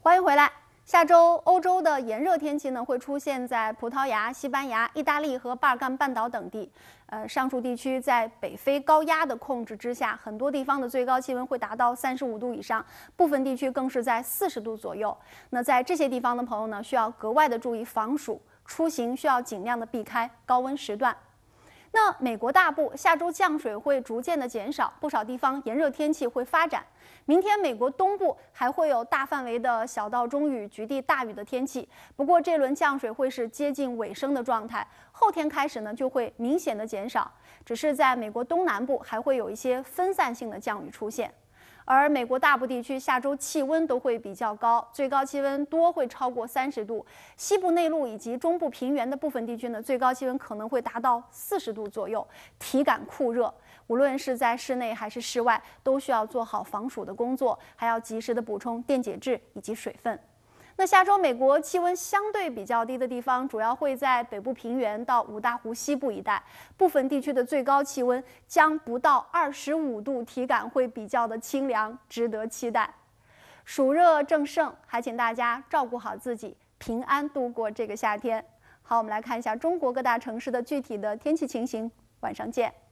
欢迎回来。下周欧洲的炎热天气呢，会出现在葡萄牙、西班牙、意大利和巴尔干半岛等地。上述地区在北非高压的控制之下，很多地方的最高气温会达到35度以上，部分地区更是在40度左右。那在这些地方的朋友呢，需要格外的注意防暑，出行需要尽量的避开高温时段。那美国大部下周降水会逐渐的减少，不少地方炎热天气会发展。明天美国东部还会有大范围的小到中雨、局地大雨的天气，不过这轮降水会是接近尾声的状态。后天开始呢，就会明显的减少，只是在美国东南部还会有一些分散性的降雨出现。而美国大部地区下周气温都会比较高，最高气温多会超过30度。西部内陆以及中部平原的部分地区呢，最高气温可能会达到40度左右，体感酷热。无论是在室内还是室外，都需要做好防暑的工作，还要及时的补充电解质以及水分。那下周美国气温相对比较低的地方，主要会在北部平原到五大湖西部一带，部分地区的最高气温将不到25度，体感会比较的清凉，值得期待。暑热正盛，还请大家照顾好自己，平安度过这个夏天。好，我们来看一下中国各大城市的具体的天气情形，晚上见。